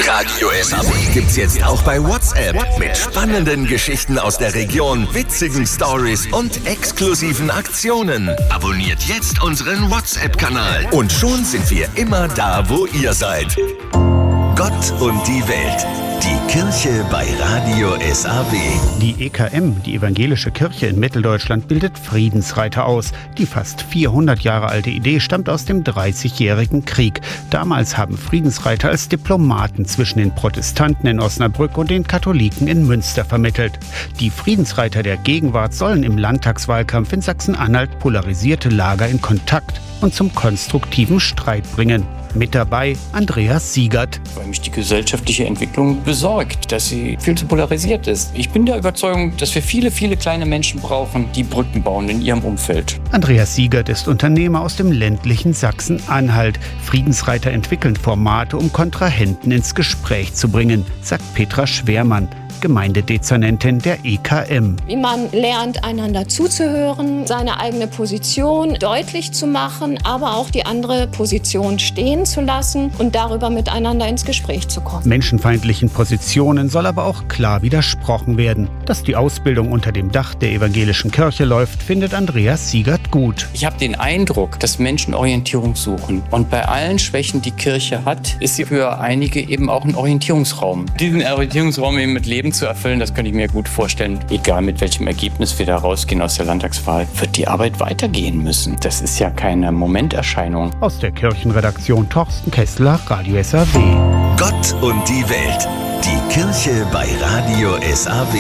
Radio SAW gibt's jetzt auch bei WhatsApp. Mit spannenden Geschichten aus der Region, witzigen Stories und exklusiven Aktionen. Abonniert jetzt unseren WhatsApp-Kanal. Und schon sind wir immer da, wo ihr seid. Gott und die Welt. Die Kirche bei Radio SAW. Die EKM, die Evangelische Kirche in Mitteldeutschland, bildet Friedensreiter aus. Die fast 400 Jahre alte Idee stammt aus dem 30-jährigen Krieg. Damals haben Friedensreiter als Diplomaten zwischen den Protestanten in Osnabrück und den Katholiken in Münster vermittelt. Die Friedensreiter der Gegenwart sollen im Landtagswahlkampf in Sachsen-Anhalt polarisierte Lager in Kontakt und zum konstruktiven Streit bringen. Mit dabei Andreas Siegert. Weil mich die gesellschaftliche Entwicklung besorgt, dass sie viel zu polarisiert ist. Ich bin der Überzeugung, dass wir viele, viele kleine Menschen brauchen, die Brücken bauen in ihrem Umfeld. Andreas Siegert ist Unternehmer aus dem ländlichen Sachsen-Anhalt. Friedensreiter entwickeln Formate, um Kontrahenten ins Gespräch zu bringen, sagt Petra Schwermann, Gemeindedezernentin der EKM. Wie man lernt, einander zuzuhören, seine eigene Position deutlich zu machen, aber auch die andere Position stehen zu lassen und darüber miteinander ins Gespräch zu kommen. Menschenfeindlichen Positionen soll aber auch klar widersprochen werden. Dass die Ausbildung unter dem Dach der evangelischen Kirche läuft, findet Andreas Siegert gut. Ich habe den Eindruck, dass Menschen Orientierung suchen. Und bei allen Schwächen, die Kirche hat, ist sie für einige eben auch ein Orientierungsraum. Diesen Orientierungsraum eben mit Leben zu erfüllen, das könnte ich mir gut vorstellen. Egal mit welchem Ergebnis wir da rausgehen aus der Landtagswahl, wird die Arbeit weitergehen müssen. Das ist ja keine Momenterscheinung. Aus der Kirchenredaktion Thorsten Kessler, Radio SAW. Gott und die Welt. Die Kirche bei Radio SAW.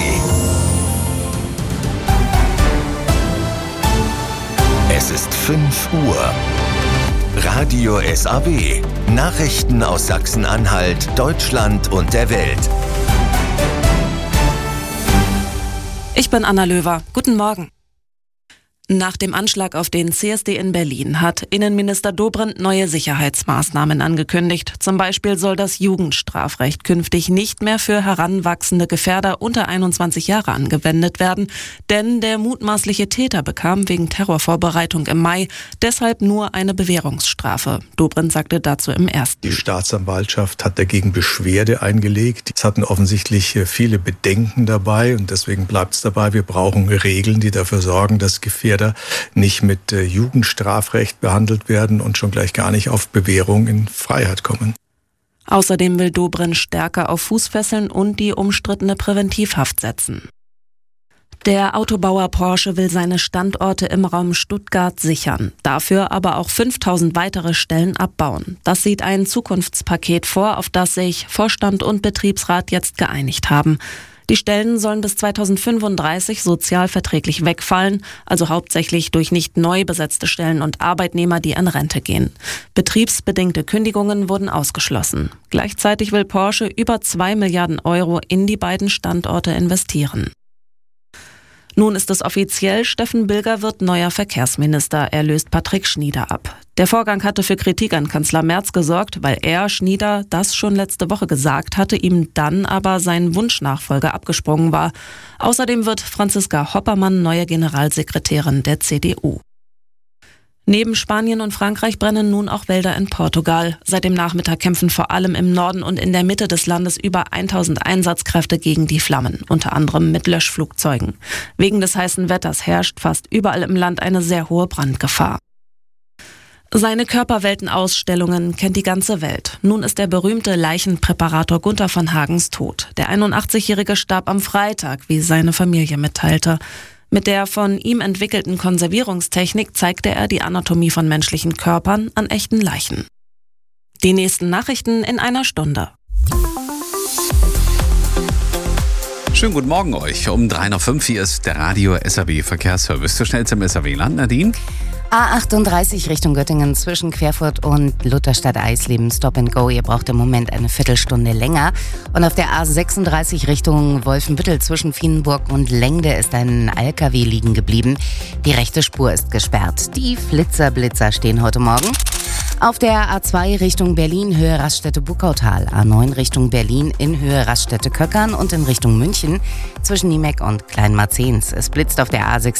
Es ist 5 Uhr. Radio SAW. Nachrichten aus Sachsen-Anhalt, Deutschland und der Welt. Ich bin Anna Löwer. Guten Morgen. Nach dem Anschlag auf den CSD in Berlin hat Innenminister Dobrindt neue Sicherheitsmaßnahmen angekündigt. Zum Beispiel soll das Jugendstrafrecht künftig nicht mehr für heranwachsende Gefährder unter 21 Jahre angewendet werden, denn der mutmaßliche Täter bekam wegen Terrorvorbereitung im Mai deshalb nur eine Bewährungsstrafe. Dobrindt sagte dazu im Ersten. Die Staatsanwaltschaft hat dagegen Beschwerde eingelegt. Es hatten offensichtlich viele Bedenken dabei und deswegen bleibt es dabei, wir brauchen Regeln, die dafür sorgen, dass Gefährder nicht mit Jugendstrafrecht behandelt werden und schon gleich gar nicht auf Bewährung in Freiheit kommen. Außerdem will Dobrindt stärker auf Fußfesseln und die umstrittene Präventivhaft setzen. Der Autobauer Porsche will seine Standorte im Raum Stuttgart sichern, dafür aber auch 5000 weitere Stellen abbauen. Das sieht ein Zukunftspaket vor, auf das sich Vorstand und Betriebsrat jetzt geeinigt haben. Die Stellen sollen bis 2035 sozialverträglich wegfallen, also hauptsächlich durch nicht neu besetzte Stellen und Arbeitnehmer, die in Rente gehen. Betriebsbedingte Kündigungen wurden ausgeschlossen. Gleichzeitig will Porsche über 2 Milliarden Euro in die beiden Standorte investieren. Nun ist es offiziell, Steffen Bilger wird neuer Verkehrsminister. Er löst Patrick Schnieder ab. Der Vorgang hatte für Kritik an Kanzler Merz gesorgt, weil er, Schnieder, das schon letzte Woche gesagt hatte, ihm dann aber sein Wunschnachfolger abgesprungen war. Außerdem wird Franziska Hoppermann neue Generalsekretärin der CDU. Neben Spanien und Frankreich brennen nun auch Wälder in Portugal. Seit dem Nachmittag kämpfen vor allem im Norden und in der Mitte des Landes über 1000 Einsatzkräfte gegen die Flammen, unter anderem mit Löschflugzeugen. Wegen des heißen Wetters herrscht fast überall im Land eine sehr hohe Brandgefahr. Seine Körperweltenausstellungen kennt die ganze Welt. Nun ist der berühmte Leichenpräparator Gunther von Hagens tot. Der 81-Jährige starb am Freitag, wie seine Familie mitteilte. Mit der von ihm entwickelten Konservierungstechnik zeigte er die Anatomie von menschlichen Körpern an echten Leichen. Die nächsten Nachrichten in einer Stunde. Schönen guten Morgen euch. Um 3:05 Uhr hier ist der Radio SAW Verkehrsservice. So schnell zum SAW-Land, Nadine. A38 Richtung Göttingen zwischen Querfurt und Lutherstadt-Eisleben. Stop and Go. Ihr braucht im Moment eine Viertelstunde länger. Und auf der A36 Richtung Wolfenbüttel zwischen Vienenburg und Lengde ist ein LKW liegen geblieben. Die rechte Spur ist gesperrt. Die Blitzer stehen heute Morgen. Auf der A2 Richtung Berlin, Höhe Raststätte-Buckautal. A9 Richtung Berlin in Höhe Raststätte-Köckern und in Richtung München zwischen Niemeck und Kleinmarzens. Es blitzt auf der A6